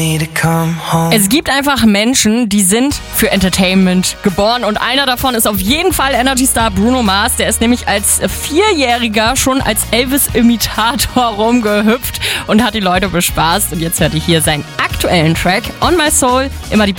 Es gibt einfach Menschen, die sind für Entertainment geboren und einer davon ist auf jeden Fall Energy-Star Bruno Mars. Der ist nämlich als 4-Jähriger schon als Elvis-Imitator rumgehüpft und hat die Leute bespaßt. Und jetzt hört ihr hier seinen aktuellen Track On My Soul, immer die